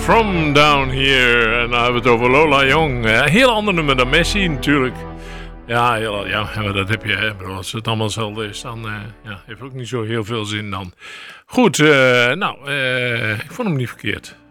From Down Here. En dan hebben we het over Lola Young. Een heel ander nummer dan Messi natuurlijk. Ja, maar dat heb je. Hè. Als het allemaal hetzelfde is, dan heeft ook niet zo heel veel zin dan. Goed, ik vond hem niet verkeerd.